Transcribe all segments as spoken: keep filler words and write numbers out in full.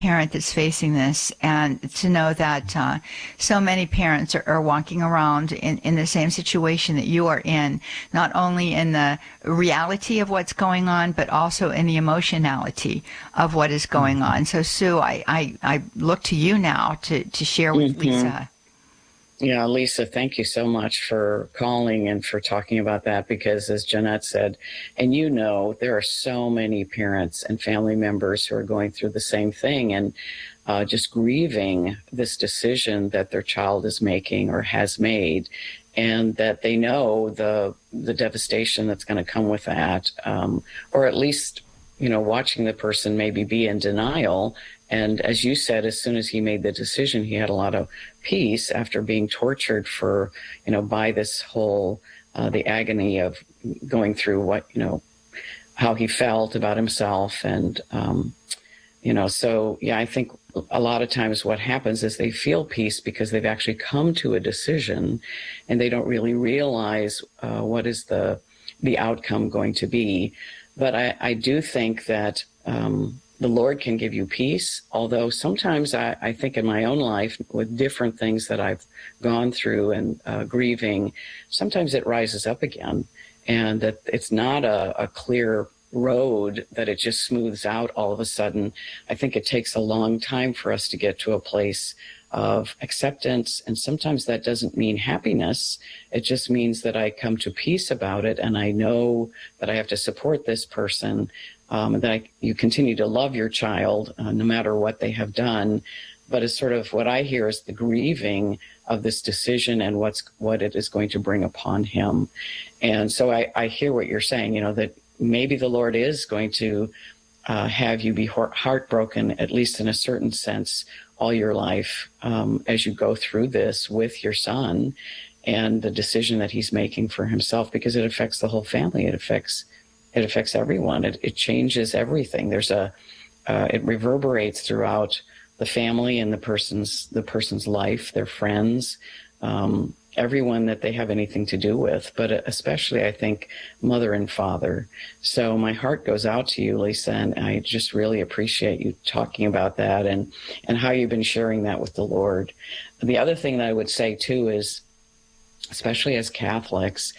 parent that's facing this, and to know that uh, so many parents are, are walking around in, in the same situation that you are in, not only in the reality of what's going on, but also in the emotionality of what is going Mm-hmm. on. So, Sue, I, I, I look to you now to, to share with Mm-hmm. Lisa. Yeah, Lisa, thank you so much for calling and for talking about that because, as Jeanette said, and you know, there are so many parents and family members who are going through the same thing and uh, just grieving this decision that their child is making or has made, and that they know the the devastation that's going to come with that, um, or at least, you know, watching the person maybe be in denial. And as you said, as soon as he made the decision, he had a lot of peace after being tortured for, you know, by this whole, uh, the agony of going through what, you know, how he felt about himself. And, um, you know, so, yeah, I think a lot of times what happens is they feel peace because they've actually come to a decision and they don't really realize uh, what is the, the outcome going to be. But I, I do think that um, the Lord can give you peace, although sometimes I, I think in my own life with different things that I've gone through and uh, grieving, sometimes it rises up again, and that it's not a, a clear road that it just smooths out all of a sudden. I think it takes a long time for us to get to a place of acceptance, and sometimes that doesn't mean happiness. It just means that I come to peace about it, and I know that I have to support this person, um, that I, you continue to love your child uh, no matter what they have done. But it's sort of what I hear is the grieving of this decision and what's what it is going to bring upon him. And so I, I hear what you're saying, you know, that maybe the Lord is going to uh, have you be heartbroken, at least in a certain sense, all your life um, as you go through this with your son and the decision that he's making for himself, because it affects the whole family. It affects it affects everyone. It, it changes everything. There's a uh, it reverberates throughout the family and the person's the person's life, their friends. Um, everyone that they have anything to do with, but especially, I think, mother and father. So my heart goes out to you, Lisa, and I just really appreciate you talking about that and, and how you've been sharing that with the Lord. The other thing that I would say, too, is, especially as Catholics,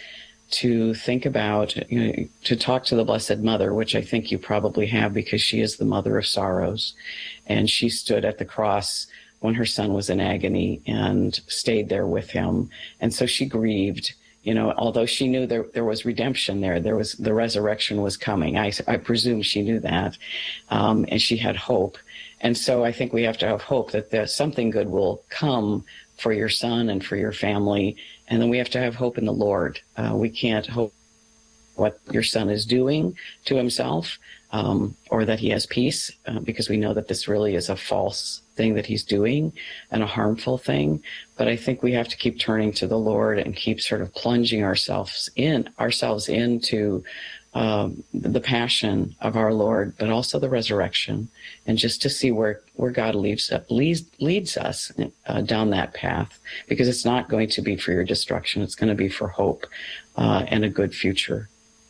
to think about, you know, to talk to the Blessed Mother, which I think you probably have because she is the mother of sorrows. And she stood at the cross when her son was in agony and stayed there with him. And so she grieved, you know, although she knew there, there was redemption there, there was, the resurrection was coming. I, I presume she knew that. Um, and she had hope. And so I think we have to have hope that there's something good will come for your son and for your family. And then we have to have hope in the Lord. Uh, we can't hope what your son is doing to himself, um, or that he has peace, uh, because we know that this really is a false thing that he's doing and a harmful thing. But I think we have to keep turning to the Lord and keep sort of plunging ourselves in ourselves into um, the passion of our Lord, but also the resurrection, and just to see where, where God leads, leads, leads us uh, down that path, because it's not going to be for your destruction. It's going to be for hope uh, and a good future.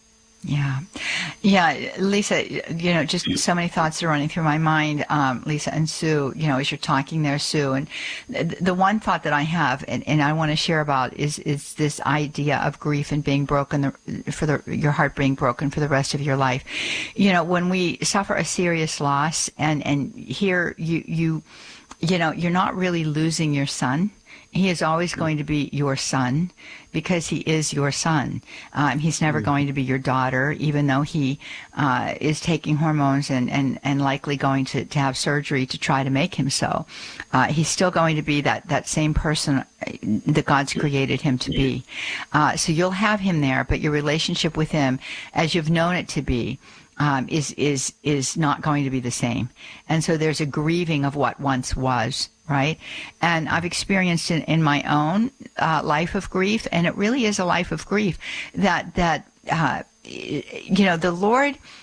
Yeah. Yeah, Lisa, you know, just so many thoughts are running through my mind, um, Lisa and Sue, you know, as you're talking there, Sue. And th- the one thought that I have, and, and I want to share about, is is this idea of grief and being broken, the, for the, your heart being broken for the rest of your life. You know, when we suffer a serious loss, and, and here you, you, you know, you're not really losing your son. He is always going to be your son because he is your son. Um, he's never mm-hmm. going to be your daughter, even though he uh, is taking hormones and, and, and likely going to, to have surgery to try to make him so. Uh, he's still going to be that, that same person that God's created him to be. Uh, so you'll have him there, but your relationship with him, as you've known it to be, um, is, is, is not going to be the same. And so there's a grieving of what once was. Right. And I've experienced in, in my own uh, life of grief, and it really is a life of grief, that, that uh, you know, the Lord,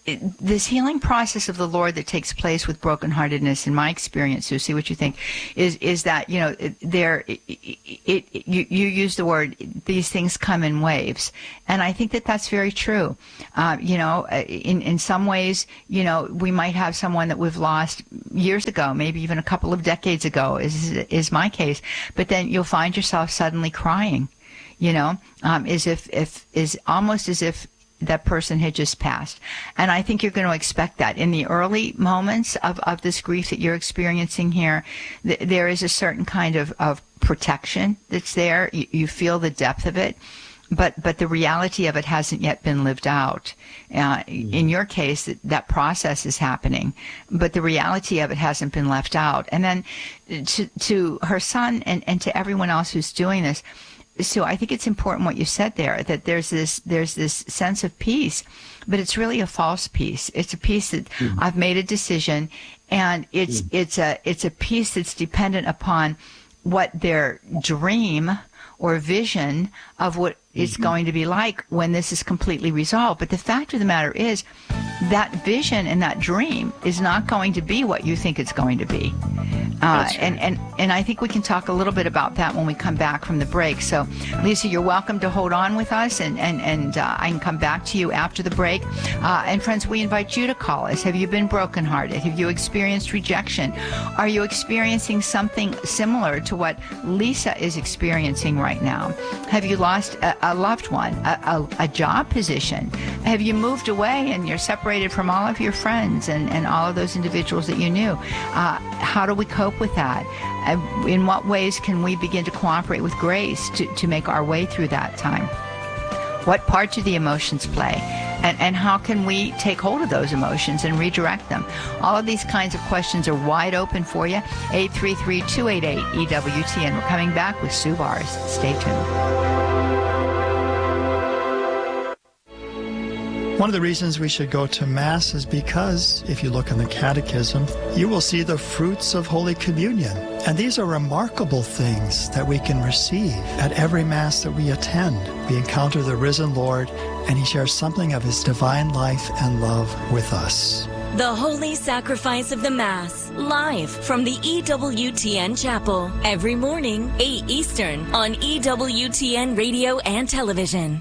it, this healing process of the Lord that takes place with brokenheartedness, in my experience, Sue, see what you think, is is that, you know, there, it, it, it, you, you use the word, these things come in waves. And I think that that's very true. Uh, you know, in, in some ways, you know, we might have someone that we've lost years ago, maybe even a couple of decades ago, is is my case. But then you'll find yourself suddenly crying, you know, um, as if, if, is almost as if that person had just passed. And I think you're going to expect that. In the early moments of, of this grief that you're experiencing here, th- there is a certain kind of, of protection that's there. You, you feel the depth of it, but but the reality of it hasn't yet been lived out. Uh, mm-hmm. In your case, that, that process is happening, but the reality of it hasn't been left out. And then to, to her son and, and to everyone else who's doing this, so I think it's important what you said there, that there's this there's this sense of peace, but it's really a false peace. It's a peace that mm-hmm. I've made a decision, and it's mm-hmm. it's a it's a peace that's dependent upon what their dream or vision of what mm-hmm. it's going to be like when this is completely resolved. But the fact of the matter is, that vision and that dream is not going to be what you think it's going to be. Uh, right. and, and, and I think we can talk a little bit about that when we come back from the break. So, Lisa, you're welcome to hold on with us, and, and, and uh, I can come back to you after the break. Uh, and friends, we invite you to call us. Have you been brokenhearted? Have you experienced rejection? Are you experiencing something similar to what Lisa is experiencing right now? Have you lost a, a loved one, a, a, a job position? Have you moved away and you're separated from all of your friends and, and all of those individuals that you knew? Uh, how do we cope with that? Uh, in what ways can we begin to cooperate with grace to, to make our way through that time? What part do the emotions play? And, and how can we take hold of those emotions and redirect them? All of these kinds of questions are wide open for you. eight three three, two eight eight, E W T N. We're coming back with Sue Bars. Stay tuned. One of the reasons we should go to Mass is because, if you look in the Catechism, you will see the fruits of Holy Communion. And these are remarkable things that we can receive at every Mass that we attend. We encounter the risen Lord, and He shares something of His divine life and love with us. The Holy Sacrifice of the Mass, live from the E W T N Chapel, every morning, eight Eastern, on E W T N Radio and Television.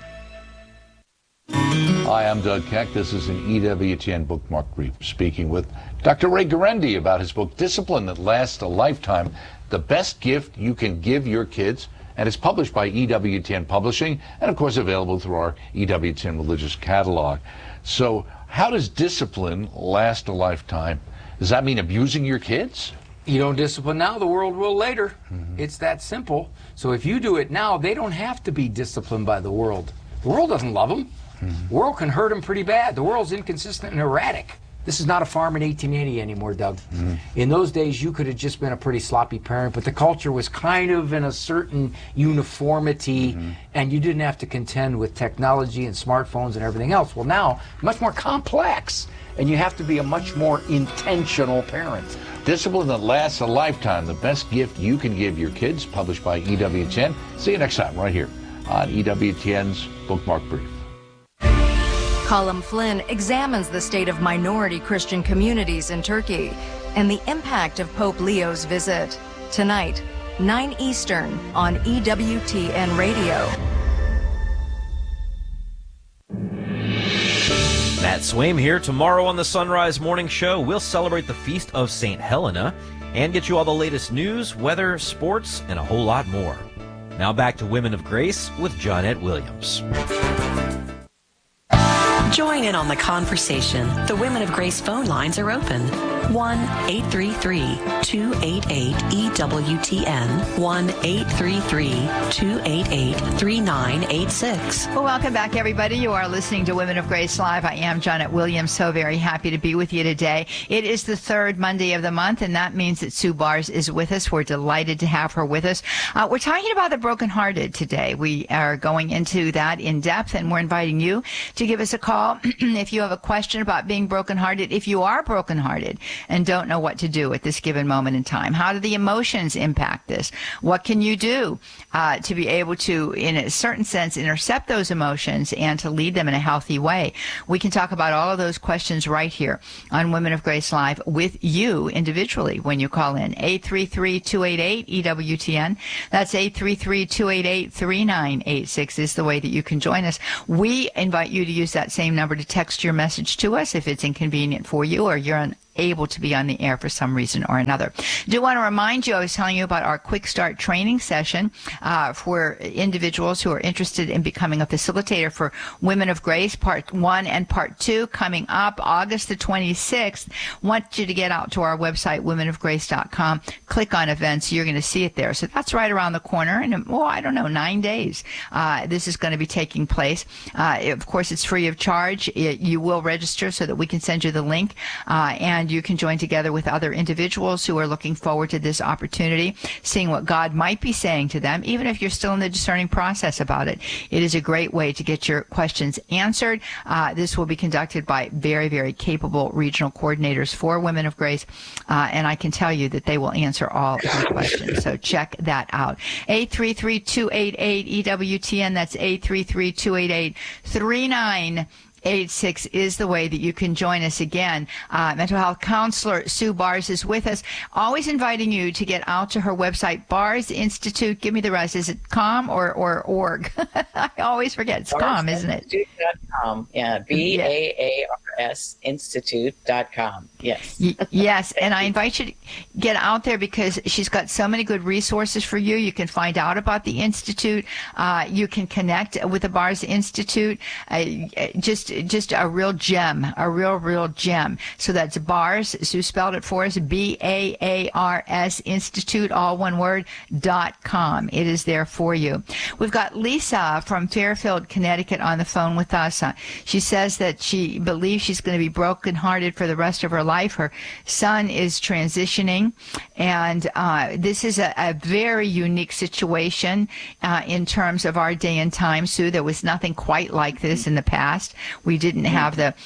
Hi, I'm Doug Keck. This is an E W T N Bookmark Brief, speaking with Doctor Ray Guarendi about his book, Discipline That Lasts a Lifetime, The Best Gift You Can Give Your Kids. And it's published by E W T N Publishing, and of course available through our E W T N Religious Catalog. So how does discipline last a lifetime? Does that mean abusing your kids? You don't discipline now, the world will later. Mm-hmm. It's that simple. So if you do it now, they don't have to be disciplined by the world. The world doesn't love them. Mm-hmm. The world can hurt them pretty bad. The world's inconsistent and erratic. This is not a farm in eighteen eighty anymore, Doug. Mm-hmm. In those days, you could have just been a pretty sloppy parent, but the culture was kind of in a certain uniformity, mm-hmm. and you didn't have to contend with technology and smartphones and everything else. Well, now, much more complex, and you have to be a much more intentional parent. Discipline That Lasts a Lifetime, The Best Gift You Can Give Your Kids, published by E W T N. See you next time right here on E W T N's Bookmark Brief. Colum Flynn examines the state of minority Christian communities in Turkey and the impact of Pope Leo's visit. Tonight, nine Eastern on E W T N Radio. Matt Swaim here. Tomorrow on the Sunrise Morning Show, we'll celebrate the Feast of Saint Helena and get you all the latest news, weather, sports, and a whole lot more. Now back to Women of Grace with Johnette Williams. Join in on the conversation. The Women of Grace phone lines are open. one eight three three, two eight eight, E W T N. one eight three three, two eight eight, three nine eight six. Well, welcome back, everybody. You are listening to Women of Grace Live. I am Johnette Williams, so very happy to be with you today. It is the third Monday of the month, and that means that Sue Bars is with us. We're delighted to have her with us. Uh, we're talking about the brokenhearted today. We are going into that in depth, and we're inviting you to give us a call if you have a question about being brokenhearted. If you are brokenhearted, and don't know what to do at this given moment in time? How do the emotions impact this? What can you do uh, to be able to, in a certain sense, intercept those emotions and to lead them in a healthy way? We can talk about all of those questions right here on Women of Grace Live with you individually when you call in. eight three three, two eight eight, E W T N. That's eight three three, two eight eight, three nine eight six is the way that you can join us. We invite you to use that same number to text your message to us if it's inconvenient for you or you're on able to be on the air for some reason or another. I do want to remind you, I was telling you about our Quick Start training session uh, for individuals who are interested in becoming a facilitator for Women of Grace, part one and part two coming up August the twenty-sixth. Want you to get out to our website, women of grace dot com, click on events, you're going to see it there. So that's right around the corner, and well, I don't know, nine days uh, this is going to be taking place. Uh, of course, it's free of charge. It, you will register so that we can send you the link, uh, and you can join together with other individuals who are looking forward to this opportunity, seeing what God might be saying to them, even if you're still in the discerning process about it. It is a great way to get your questions answered. Uh, this will be conducted by very, very capable regional coordinators for Women of Grace, uh, and I can tell you that they will answer all of your questions. So check that out. eight three three, two eight eight, E W T N. That's eight three three, two eight eight, three nine eight six is the way that you can join us again. Uh, mental health counselor Sue Bars is with us, always inviting you to get out to her website, Bars Institute. Give me the rest. Is it com or, or org? I always forget. It's com, isn't it? Institute dot com. Yeah, B A A R S Institute dot com. Yes. Y- yes, and I invite you to get out there because she's got so many good resources for you. You can find out about the Institute. Uh, you can connect with the Bars Institute. Uh, just Just a real gem, a real, real gem. So that's Bars, Sue spelled it for us, B A A R S Institute, all one word, dot com. It is there for you. We've got Lisa from Fairfield, Connecticut on the phone with us. Uh, she says that she believes she's going to be brokenhearted for the rest of her life. Her son is transitioning, and uh, this is a, a very unique situation uh, in terms of our day and time, Sue. There was nothing quite like this in the past. We didn't have the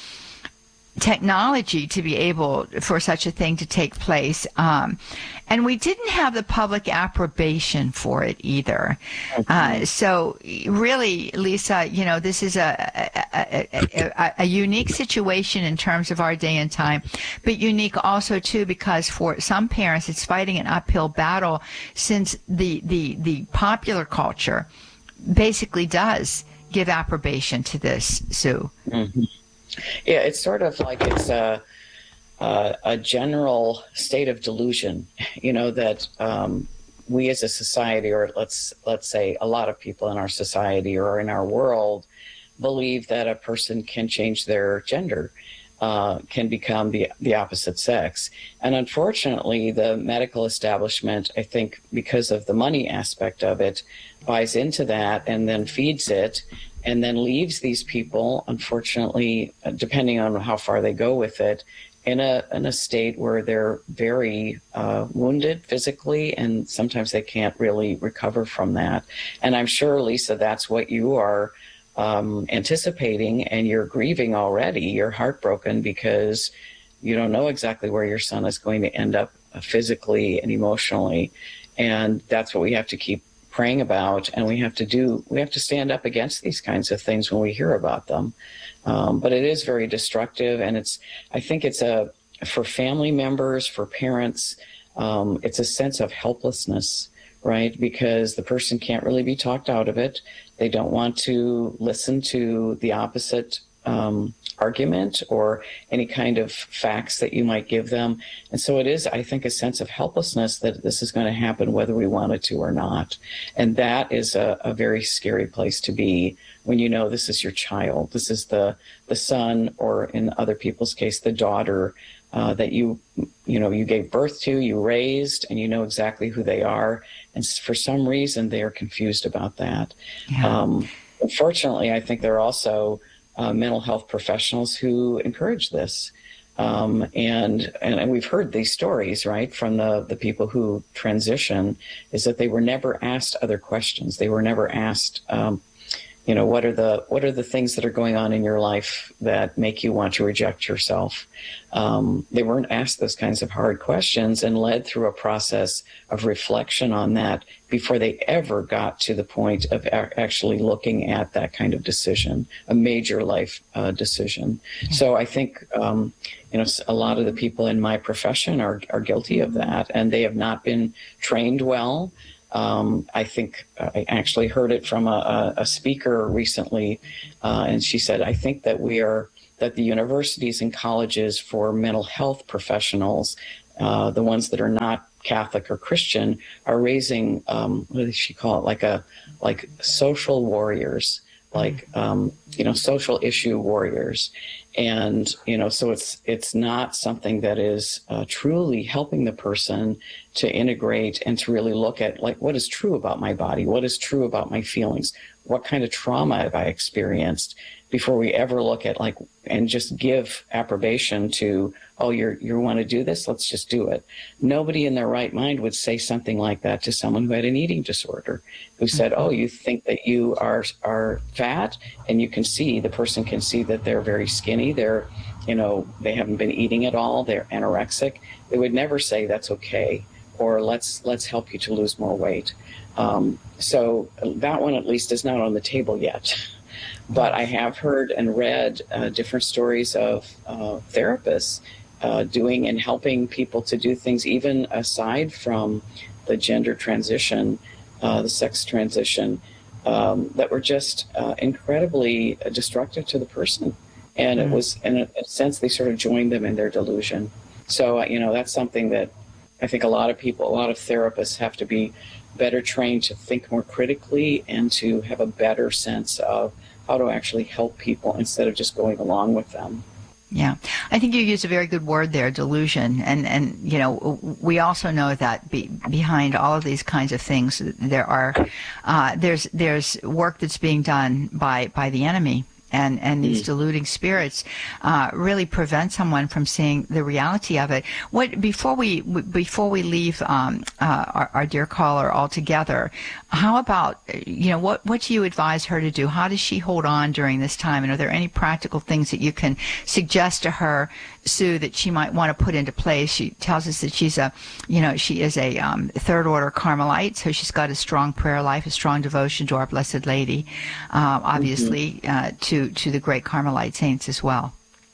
technology to be able for such a thing to take place. Um, and we didn't have the public approbation for it either. Uh, so really, Lisa, you know, this is a a, a, a a unique situation in terms of our day and time, but unique also, too, because for some parents, it's fighting an uphill battle since the, the, the popular culture basically does give approbation to this, Sue. Mm-hmm. Yeah, it's sort of like it's a, a, a general state of delusion, you know, that um, we as a society, or let's let's say a lot of people in our society or in our world, believe that a person can change their gender, uh, can become the, the opposite sex. And unfortunately, the medical establishment, I think because of the money aspect of it, buys into that and then feeds it and then leaves these people, unfortunately, depending on how far they go with it, in a in a state where they're very uh, wounded physically, and sometimes they can't really recover from that. And I'm sure, Lisa, that's what you are um, anticipating, and you're grieving already. You're heartbroken because you don't know exactly where your son is going to end up physically and emotionally. And that's what we have to keep praying about, and we have to do, we have to stand up against these kinds of things when we hear about them. Um, but it is very destructive, and it's, I think it's a, for family members, for parents, um, it's a sense of helplessness, right? Because the person can't really be talked out of it. They don't want to listen to the opposite um, argument or any kind of facts that you might give them. And so it is, I think, a sense of helplessness that this is going to happen whether we want it to or not. And that is a, a very scary place to be when you know this is your child. This is the, the son, or in other people's case, the daughter uh, that you, you know, you gave birth to, you raised, and you know exactly who they are. And for some reason, they are confused about that. Yeah. Um, unfortunately, I think there are also Uh, mental health professionals who encourage this. Um, and, and and we've heard these stories, right, from the, the people who transition, is that they were never asked other questions. They were never asked, um, you know, what are the what are the things that are going on in your life that make you want to reject yourself? Um, they weren't asked those kinds of hard questions and led through a process of reflection on that before they ever got to the point of a- actually looking at that kind of decision, a major life uh, decision. Mm-hmm. So I think, um, you know, a lot of the people in my profession are, are guilty of that, and they have not been trained well. Um, I think uh, I actually heard it from a, a speaker recently, uh, and she said, I think that we are, that the universities and colleges for mental health professionals, uh, the ones that are not Catholic or Christian, are raising, um, what did she call it, like a, like social warriors, like, um, you know, social issue warriors. And, you know, so it's it's not something that is uh, truly helping the person to integrate and to really look at, like, what is true about my body? What is true about my feelings? What kind of trauma have I experienced, before we ever look at, like, and just give approbation to, oh, you're, you want to do this? Let's just do it. Nobody in their right mind would say something like that to someone who had an eating disorder, who said, oh, you think that you are are fat, and you can see, the person can see that they're very skinny. They're, you know, they haven't been eating at all. They're anorexic. They would never say that's okay, or let's let's help you to lose more weight. Um, so that one at least is not on the table yet. But I have heard and read uh, different stories of uh, therapists uh, doing and helping people to do things, even aside from the gender transition, uh, the sex transition, um, that were just uh, incredibly destructive to the person. And mm-hmm. it was, in a, in a sense, they sort of joined them in their delusion. So, you know, that's something that I think a lot of people, a lot of therapists have to be better trained to think more critically and to have a better sense of how to actually help people instead of just going along with them. Yeah, I think you used a very good word there, delusion. And, and you know, we also know that be, behind all of these kinds of things, there are, uh, there's, there's work that's being done by, by the enemy. And, and these deluding spirits uh, really prevent someone from seeing the reality of it. What before we before we leave um, uh, our, our dear caller altogether, how about, you know, what what do you advise her to do? How does she hold on during this time? And are there any practical things that you can suggest to her, Sue, that she might want to put into place? She tells us that she's a, you know, she is a um, third order Carmelite, so she's got a strong prayer life, a strong devotion to our Blessed Lady, uh, obviously mm-hmm. uh, to to the great Carmelite saints as well.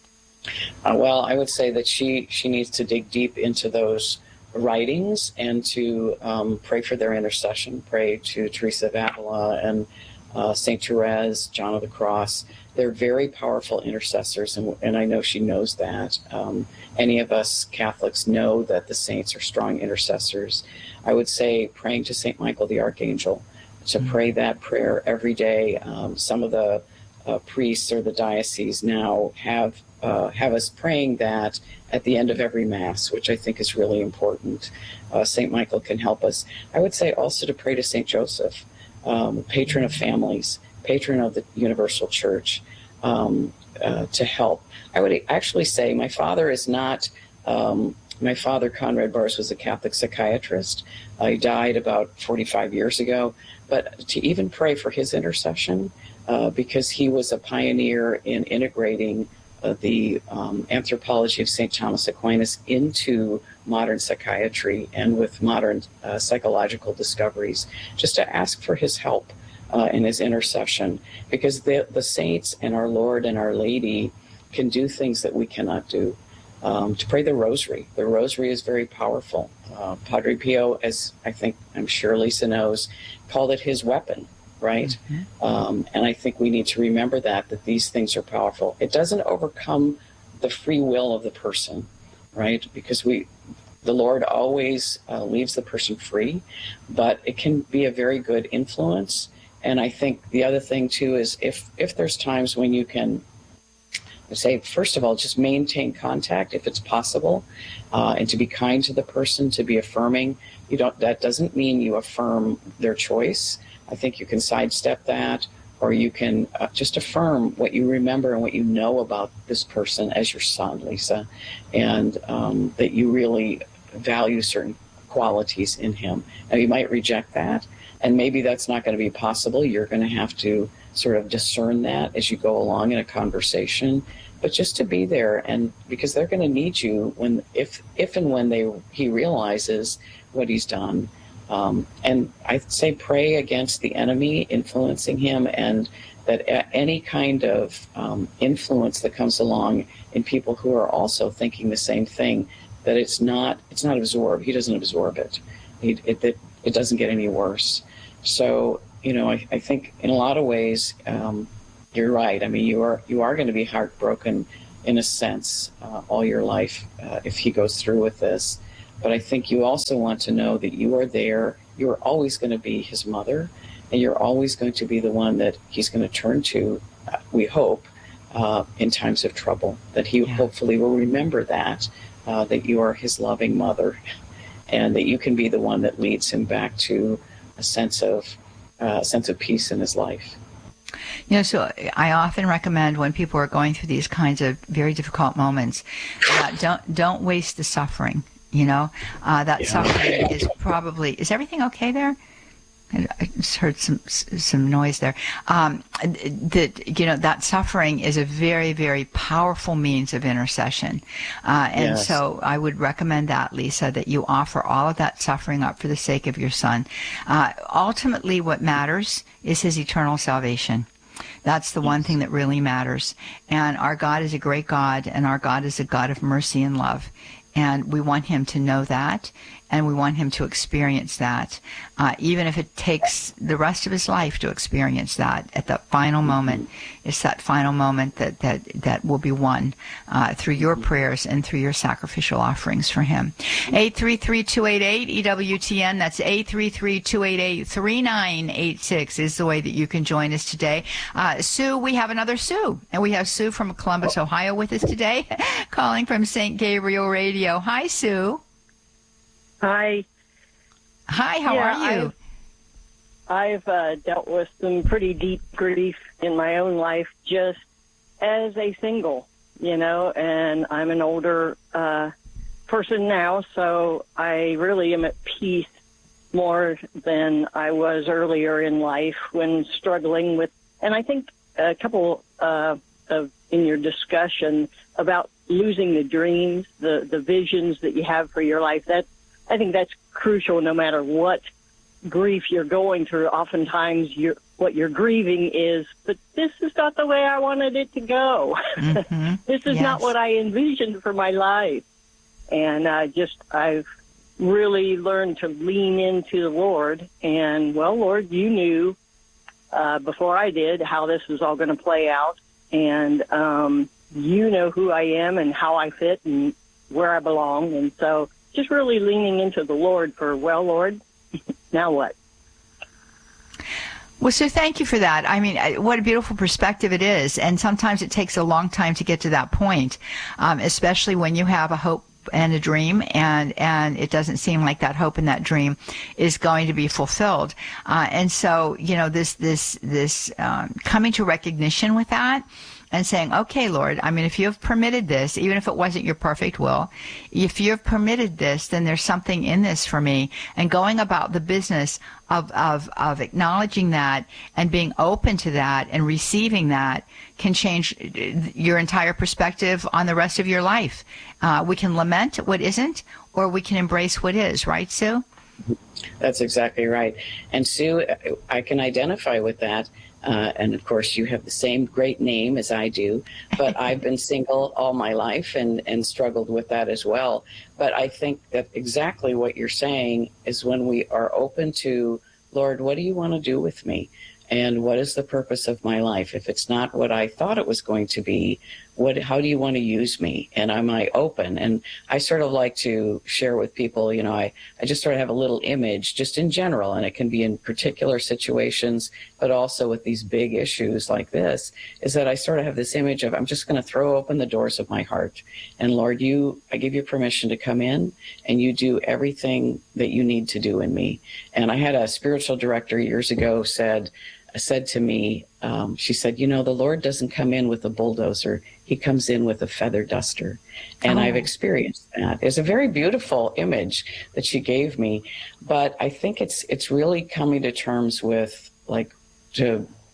Uh, well, I would say that she she needs to dig deep into those writings and to um, pray for their intercession. Pray to Teresa of Avila and uh, Saint Therese, John of the Cross. They're very powerful intercessors, and, and I know she knows that. Um, any of us Catholics know that the saints are strong intercessors. I would say praying to Saint Michael the Archangel, to mm-hmm. pray that prayer every day. Um, some of the uh, priests or the diocese now have uh, have us praying that at the end of every Mass, which I think is really important. Uh, Saint Michael can help us. I would say also to pray to Saint Joseph, um, patron of families, patron of the Universal Church, um, uh, to help. I would actually say my father is not, um, my father, Conrad Bars, was a Catholic psychiatrist. Uh, he died about forty-five years ago. But to even pray for his intercession, uh, because he was a pioneer in integrating uh, the um, anthropology of Saint Thomas Aquinas into modern psychiatry and with modern uh, psychological discoveries, just to ask for his help uh, in his intercession, because the, the saints and our Lord and Our Lady can do things that we cannot do. Um, to pray the rosary. The rosary is very powerful. Uh, Padre Pio, as I think, I'm sure Lisa knows, called it his weapon, right? Mm-hmm. Um, and I think we need to remember that, that these things are powerful. It doesn't overcome the free will of the person, right? Because we, the Lord always uh, leaves the person free, but it can be a very good influence. And I think the other thing too is if, if there's times when you can say, first of all, just maintain contact if it's possible, uh, and to be kind to the person, to be affirming. You don't. That doesn't mean you affirm their choice. I think you can sidestep that, or you can uh, just affirm what you remember and what you know about this person as your son, Lisa, and um, that you really value certain qualities in him. Now, you might reject that, and maybe that's not going to be possible. You're going to have to sort of discern that as you go along in a conversation, but just to be there, and because they're going to need you when, if, if and when they he realizes what he's done. Um, and I say pray against the enemy influencing him, and that any kind of um, influence that comes along in people who are also thinking the same thing, that it's not it's not absorbed. He doesn't absorb it. He, it, it it doesn't get any worse. So, you know, I, I think in a lot of ways, um, you're right. I mean, you are you are going to be heartbroken in a sense uh, all your life uh, if he goes through with this. But I think you also want to know that you are there. You are always going to be his mother, and you're always going to be the one that he's going to turn to, uh, we hope, uh, in times of trouble, that he yeah. hopefully will remember that, uh, that you are his loving mother, and that you can be the one that leads him back to a sense of, uh, sense of peace in his life. You know, so I often recommend when people are going through these kinds of very difficult moments, uh, don't don't waste the suffering. You know, uh, that yeah. suffering is probably, is everything okay there? I just heard some some noise there. Um, that, you know, that suffering is a very, very powerful means of intercession. Uh, and yes. so I would recommend that, Lisa, that you offer all of that suffering up for the sake of your son. Uh, ultimately, what matters is his eternal salvation. That's the one thing that really matters. And our God is a great God, and our God is a God of mercy and love. And we want him to know that, and we want him to experience that, uh, even if it takes the rest of his life to experience that. At that final moment, it's that final moment that that, that will be won uh, through your prayers and through your sacrificial offerings for him. eight three three, two eight eight, E W T N. That's eight three three, two eight eight, three nine eight six is the way that you can join us today. Uh, Sue, we have another Sue, and we have Sue from Columbus, Ohio with us today, calling from Saint Gabriel Radio. Hi, Sue. Hi. Hi, how yeah, are you? I've, I've uh, dealt with some pretty deep grief in my own life just as a single, you know, and I'm an older uh, person now, so I really am at peace more than I was earlier in life when struggling with, and I think a couple uh, of in your discussion about losing the dreams, the, the visions that you have for your life, that I think that's crucial no matter what grief you're going through. Oftentimes you're, what you're grieving is, but this is not the way I wanted it to go. Mm-hmm. This is yes. not what I envisioned for my life. And I just, I've really learned to lean into the Lord. And, well, Lord, you knew uh, before I did how this was all going to play out. And um, you know who I am and how I fit and where I belong. And so just really leaning into the Lord for, well, Lord, now what? Well, so thank you for that. I mean, what a beautiful perspective it is. And sometimes it takes a long time to get to that point, um, especially when you have a hope and a dream, and, and it doesn't seem like that hope and that dream is going to be fulfilled. Uh, and so, you know, this, this, this um, coming to recognition with that, and saying, okay, Lord, I mean, if you have permitted this, even if it wasn't your perfect will, if you have permitted this, then there's something in this for me. And going about the business of, of, of acknowledging that and being open to that and receiving that can change your entire perspective on the rest of your life. Uh, we can lament what isn't, or we can embrace what is, right, Sue? That's exactly right. And Sue, I can identify with that. Uh, and of course, you have the same great name as I do, but I've been single all my life and, and struggled with that as well. But I think that exactly what you're saying is when we are open to, Lord, what do you want to do with me? And what is the purpose of my life? If it's not what I thought it was going to be, what, how do you want to use me? And am I open? And I sort of like to share with people, you know, I, I just sort of have a little image just in general, and it can be in particular situations, but also with these big issues like this, is that I sort of have this image of, I'm just going to throw open the doors of my heart. And Lord, you, I give you permission to come in, and you do everything that you need to do in me. And I had a spiritual director years ago said, said to me, um, she said, you know, the Lord doesn't come in with a bulldozer. He comes in with a feather duster. And oh. I've experienced that. It's a very beautiful image that she gave me. But I think it's it's really coming to terms with, like, to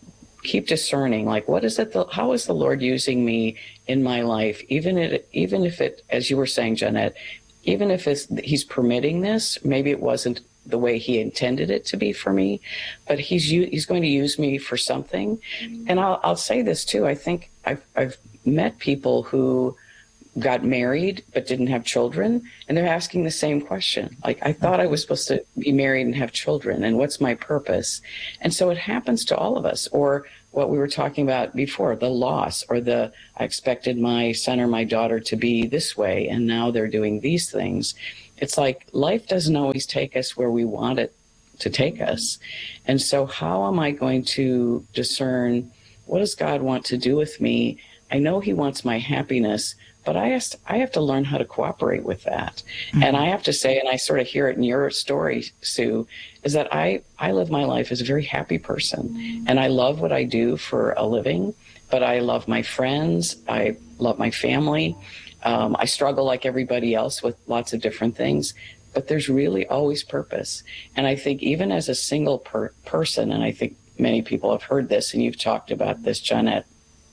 keep discerning, like, what is it, the, how is the Lord using me in my life? Even it, even if it, as you were saying, Jeanette, even if it's, he's permitting this, maybe it wasn't the way he intended it to be for me, but he's he's going to use me for something. And I'll I'll say this too. I think I've I've met people who got married but didn't have children, and they're asking the same question. Like, I thought I was supposed to be married and have children, and what's my purpose? And so it happens to all of us. Or what we were talking about before, the loss, or the, I expected my son or my daughter to be this way, and now they're doing these things. It's like life doesn't always take us where we want it to take us. And so how am I going to discern, what does God want to do with me? I know he wants my happiness, but I have to, I have to learn how to cooperate with that. Mm-hmm. And I have to say, and I sort of hear it in your story, Sue, is that I, I live my life as a very happy person. And I love what I do for a living, but I love my friends. I love my family. Um, I struggle like everybody else with lots of different things, but there's really always purpose. And I think even as a single per- person, and I think many people have heard this, and you've talked about this, Jeanette,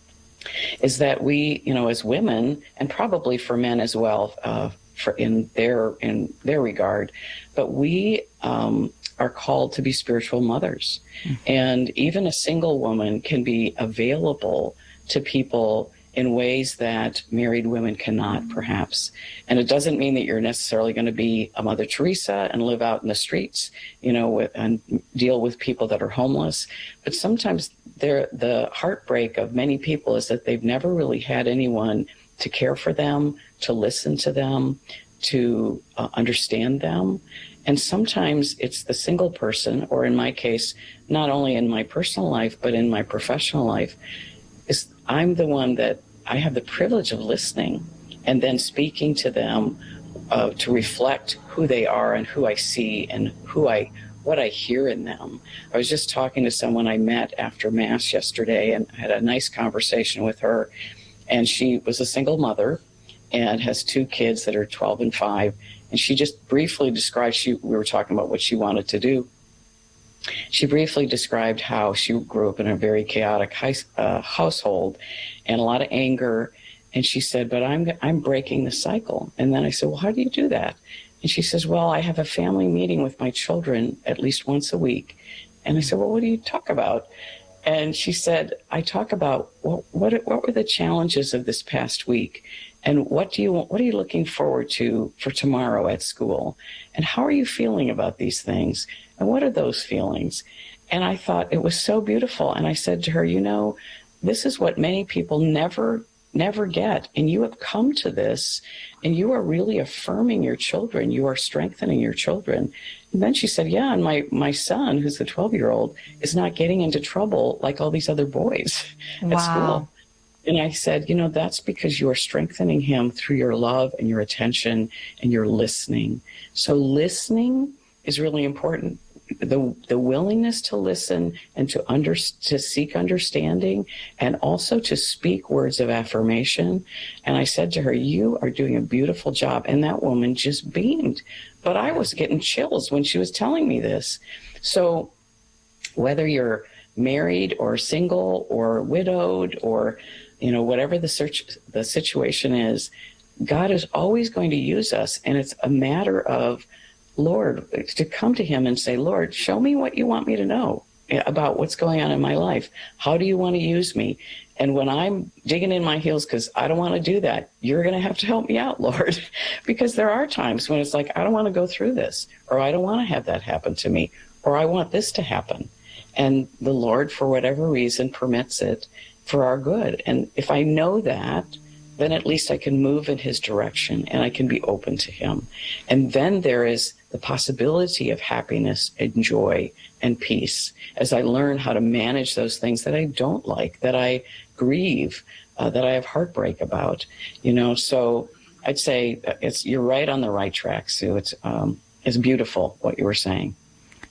is that we, you know, as women, and probably for men as well, uh, for in their in their regard, but we um, are called to be spiritual mothers, mm-hmm. and even a single woman can be available to people in ways that married women cannot, perhaps. And it doesn't mean that you're necessarily going to be a Mother Teresa and live out in the streets, you know, with, and deal with people that are homeless. But sometimes the heartbreak of many people is that they've never really had anyone to care for them, to listen to them, to uh, understand them. And sometimes it's the single person, or in my case, not only in my personal life, but in my professional life, is I'm the one that I have the privilege of listening and then speaking to them uh, to reflect who they are and who I see and who I, what I hear in them. I was just talking to someone I met after Mass yesterday and had a nice conversation with her. And she was a single mother and has two kids that are twelve and five. And she just briefly described, she, we were talking about what she wanted to do. She briefly described how she grew up in a very chaotic high, uh, household and a lot of anger. And she said, but I'm I'm breaking the cycle. And then I said, well, how do you do that? And she says, well, I have a family meeting with my children at least once a week. And I said, well, what do you talk about? And she said, I talk about what what, what were the challenges of this past week? And what do you what are you looking forward to for tomorrow at school? And how are you feeling about these things? And what are those feelings? And I thought it was so beautiful. And I said to her, you know, this is what many people never, never get. And you have come to this, and you are really affirming your children. You are strengthening your children. And then she said, yeah, and my, my son, who's the twelve-year-old, is not getting into trouble like all these other boys wow. at school. And I said, you know, that's because you are strengthening him through your love and your attention and your listening. So listening is really important. The the willingness to listen and to under, to seek understanding, and also to speak words of affirmation. And I said to her, you are doing a beautiful job. And that woman just beamed. But I was getting chills when she was telling me this. So whether you're married or single or widowed or, you know, whatever the search, the situation is, God is always going to use us. And it's a matter of, Lord, to come to him and say, Lord, show me what you want me to know about what's going on in my life. How do you want to use me? And when I'm digging in my heels because I don't want to do that, you're going to have to help me out, Lord. Because there are times when it's like, I don't want to go through this, or I don't want to have that happen to me, or I want this to happen. And the Lord, for whatever reason, permits it for our good. And if I know that, then at least I can move in his direction and I can be open to him. And then there is the possibility of happiness and joy and peace as I learn how to manage those things that I don't like, that I grieve, uh, that I have heartbreak about, you know. So I'd say it's, you're right on the right track, Sue. It's, um, it's beautiful what you were saying.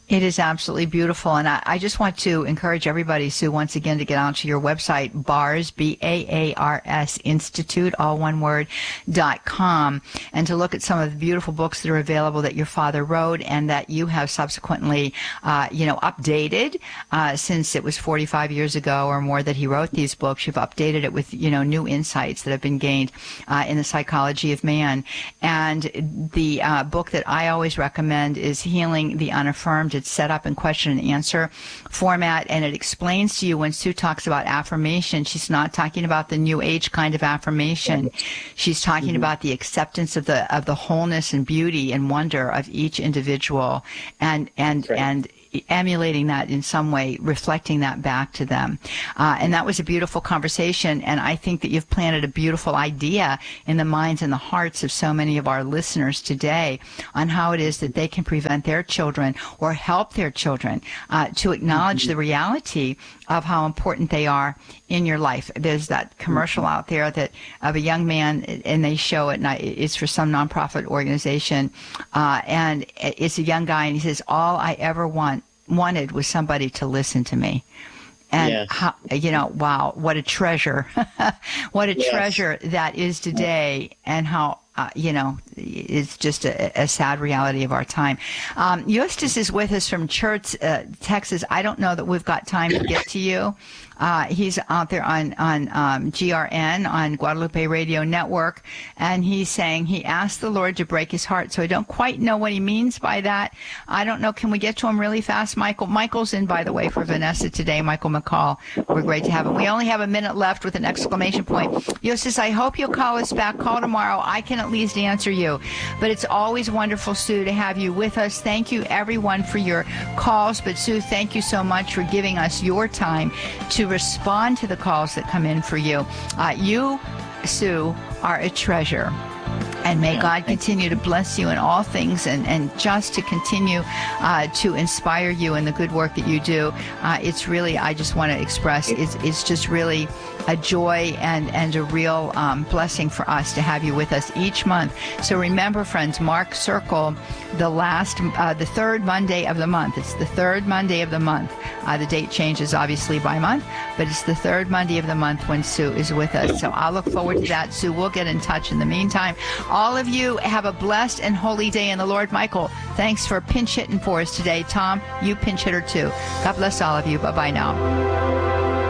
It is absolutely beautiful. And I, I just want to encourage everybody, Sue, once again, to get onto your website, BAARS, B A A R S, Institute, all one word, dot com, and to look at some of the beautiful books that are available that your father wrote and that you have subsequently, uh, you know, updated, uh, since it was forty-five years ago or more that he wrote these books. You've updated it with, you know, new insights that have been gained, uh, in the psychology of man. And the, uh, book that I always recommend is Healing the Unaffirmed. It's set up in question and answer format, and it explains to you when Sue talks about affirmation, she's not talking about the new age kind of affirmation. She's talking mm-hmm. about the acceptance of the of the wholeness and beauty and wonder of each individual, and and right. and emulating that in some way, reflecting that back to them. Uh, and that was a beautiful conversation, and I think that you've planted a beautiful idea in the minds and the hearts of so many of our listeners today on how it is that they can prevent their children or help their children uh, to acknowledge mm-hmm. the reality of how important they are in your life. There's that commercial out there that of a young man, and they show it, and it's for some nonprofit organization, uh, and it's a young guy, and he says, all I ever want wanted was somebody to listen to me. And yes. how, you know, wow, what a treasure, what a yes. treasure that is today, and how, uh, you know, it's just a, a sad reality of our time. Um, Eustace is with us from Church, uh, Texas. I don't know that we've got time to get to you. Uh, he's out there on, on um, G R N, on Guadalupe Radio Network, and he's saying he asked the Lord to break his heart. So I don't quite know what he means by that. I don't know. Can we get to him really fast, Michael? Michael's in, by the way, for Vanessa today, Michael McCall. We're great to have him. We only have a minute left with an exclamation point. Eustace, I hope you'll call us back. Call tomorrow. I can at least answer you. But it's always wonderful, Sue, to have you with us. Thank you, everyone, for your calls. But, Sue, thank you so much for giving us your time to respond to the calls that come in for you. Uh, you, Sue, are a treasure. And may God continue to bless you in all things, and, and just to continue uh, to inspire you in the good work that you do. Uh, it's really, I just want to express, it's, it's just really a joy and, and a real um, blessing for us to have you with us each month. So remember, friends, mark circle the last, uh, the third Monday of the month. It's the third Monday of the month. Uh, the date changes obviously by month, but it's the third Monday of the month when Sue is with us. So I'll look forward to that. Sue, we'll get in touch in the meantime. All of you have a blessed and holy day in the Lord. Michael, thanks for pinch hitting for us today. Tom, you pinch hitter too. God bless all of you. Bye-bye now.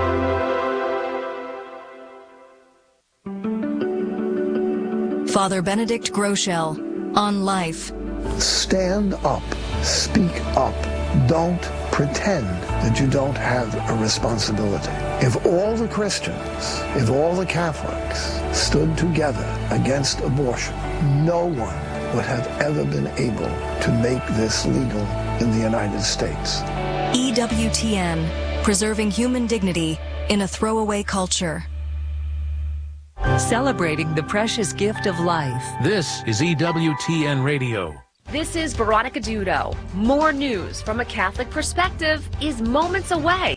Father Benedict Groeschel on life. Stand up. Speak up. Don't pretend that you don't have a responsibility. If all the Christians, if all the Catholics stood together against abortion, no one would have ever been able to make this legal in the United States. E W T N, preserving human dignity in a throwaway culture. Celebrating the precious gift of life. This is E W T N Radio. This is Veronica Dudo. More news from a Catholic perspective is moments away.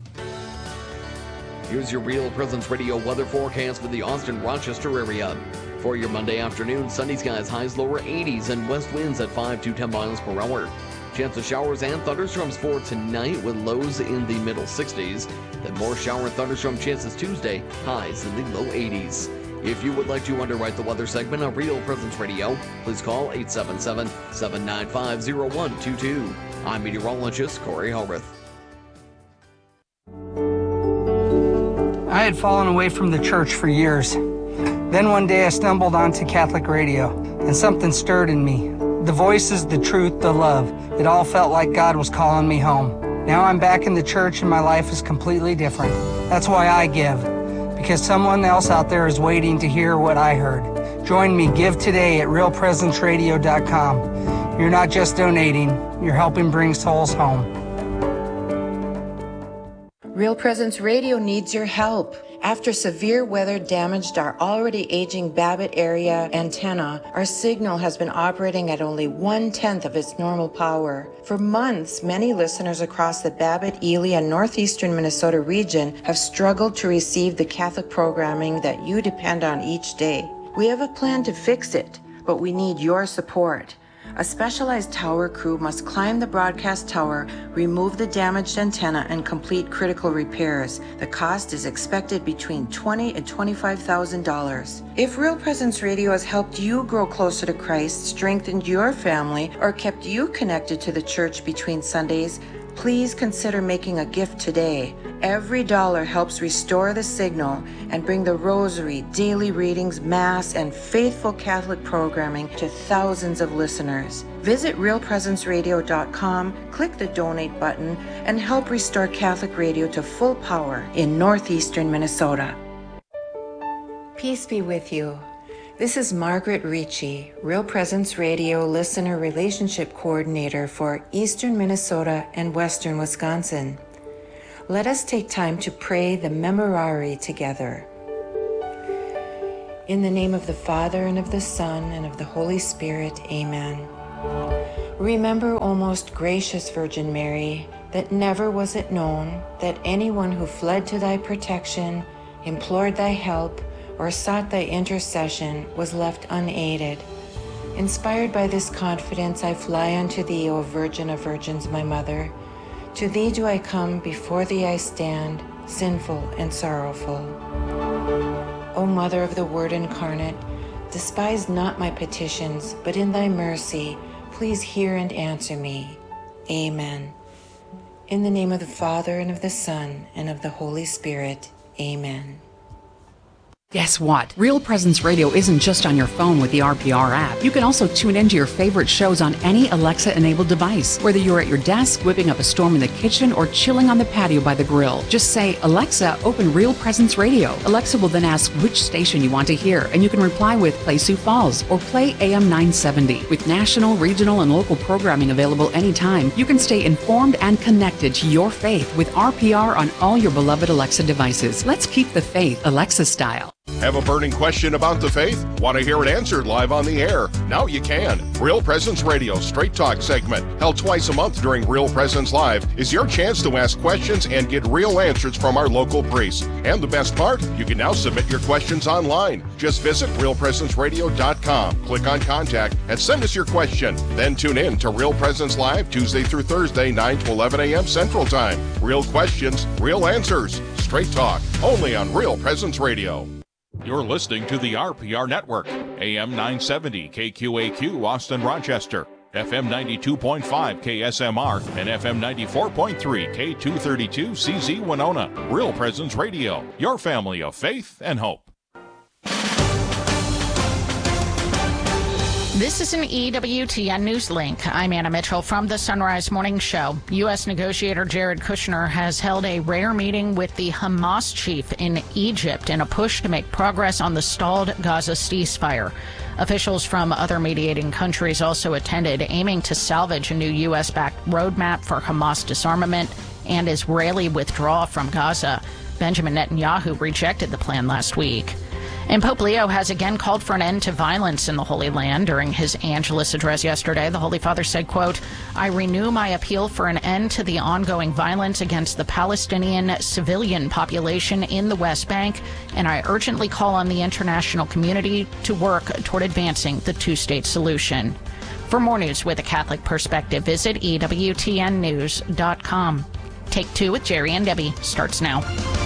Here's your Real Presence Radio weather forecast for the Austin-Rochester area. For your Monday afternoon, sunny skies, highs lower eighties, and west winds at five to ten miles per hour. Chance of showers and thunderstorms for tonight with lows in the middle sixties. Then more shower and thunderstorm chances Tuesday, highs in the low eighties. If you would like to underwrite the weather segment on Real Presence Radio, please call eight seven seven, seven nine five, zero one two two. I'm meteorologist Corey Hellrith. I had fallen away from the church for years. Then one day I stumbled onto Catholic radio, and something stirred in me. The voices, the truth, the love. It all felt like God was calling me home. Now I'm back in the church and my life is completely different. That's why I give, because someone else out there is waiting to hear what I heard. Join me, give today at real presence radio dot com. You're not just donating, you're helping bring souls home. Real Presence Radio needs your help. After severe weather damaged our already aging Babbitt area antenna, our signal has been operating at only one-tenth of its normal power. For months, many listeners across the Babbitt, Ely, and northeastern Minnesota region have struggled to receive the Catholic programming that you depend on each day. We have a plan to fix it, but we need your support. A specialized tower crew must climb the broadcast tower, remove the damaged antenna, and complete critical repairs. The cost is expected between twenty thousand dollars and twenty-five thousand dollars. If Real Presence Radio has helped you grow closer to Christ, strengthened your family, or kept you connected to the church between Sundays, please consider making a gift today. Every dollar helps restore the signal and bring the rosary, daily readings, mass, and faithful Catholic programming to thousands of listeners. Visit real presence radio dot com, click the donate button, and help restore Catholic radio to full power in northeastern Minnesota. Peace be with you. This is Margaret Ricci, Real Presence Radio Listener Relationship Coordinator for Eastern Minnesota and Western Wisconsin. Let us take time to pray the Memorare together. In the name of the Father, and of the Son, and of the Holy Spirit, amen. Remember, O most gracious Virgin Mary, that never was it known that anyone who fled to thy protection, implored thy help, or sought thy intercession was left unaided. Inspired by this confidence, I fly unto thee, O Virgin of Virgins, my Mother. To thee do I come, before thee I stand, sinful and sorrowful. O Mother of the Word incarnate, despise not my petitions, but in thy mercy, please hear and answer me. Amen. In the name of the Father, and of the Son, and of the Holy Spirit. Amen. Guess what? Real Presence Radio isn't just on your phone with the R P R app. You can also tune into your favorite shows on any Alexa-enabled device, whether you're at your desk, whipping up a storm in the kitchen, or chilling on the patio by the grill. Just say, Alexa, open Real Presence Radio. Alexa will then ask which station you want to hear, and you can reply with Play Sioux Falls or Play A M nine seventy. With national, regional, and local programming available anytime, you can stay informed and connected to your faith with R P R on all your beloved Alexa devices. Let's keep the faith Alexa style. Have a burning question about the faith? Want to hear it answered live on the air? Now you can. Real Presence Radio Straight Talk segment, held twice a month during Real Presence Live, is your chance to ask questions and get real answers from our local priests. And the best part, you can now submit your questions online. Just visit real presence radio dot com, click on Contact, and send us your question. Then tune in to Real Presence Live Tuesday through Thursday, nine to eleven a.m. Central Time. Real questions, real answers. Straight Talk, only on Real Presence Radio. You're listening to the R P R Network, A M nine seventy K Q A Q Austin Rochester, F M ninety-two point five K S M R, and F M ninety-four point three K two thirty-two C Z Winona. Real Presence Radio, your family of faith and hope. This is an E W T N News Link. I'm Anna Mitchell from the Sunrise Morning Show. U S negotiator Jared Kushner has held a rare meeting with the Hamas chief in Egypt in a push to make progress on the stalled Gaza ceasefire. Officials from other mediating countries also attended, aiming to salvage a new U S-backed roadmap for Hamas disarmament and Israeli withdrawal from Gaza. Benjamin Netanyahu rejected the plan last week. And Pope Leo has again called for an end to violence in the Holy Land. During his Angelus address yesterday, the Holy Father said, quote, I renew my appeal for an end to the ongoing violence against the Palestinian civilian population in the West Bank, and I urgently call on the international community to work toward advancing the two-state solution. For more news with a Catholic perspective, visit E W T N news dot com. Take Two with Jerry and Debbie starts now.